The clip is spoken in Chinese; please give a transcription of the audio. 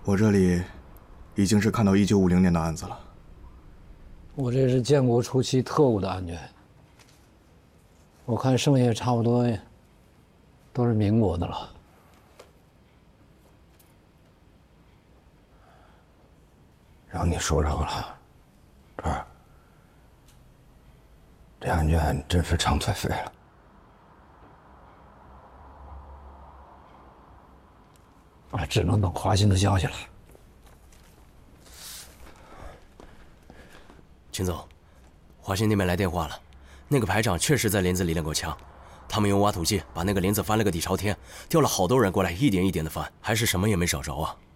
我这里已经是看到1950年的案子了。 我这是建国初期特务的案卷，我看剩下差不多都是民国的了。 让你说着了，这案卷真是长腿废了。 只能等华信的消息了。 秦总，华信那边来电话了，那个排长确实在林子里练过枪，他们用挖土机把那个林子翻了个底朝天，调了好多人过来，一点一点的翻，还是什么也没找着啊。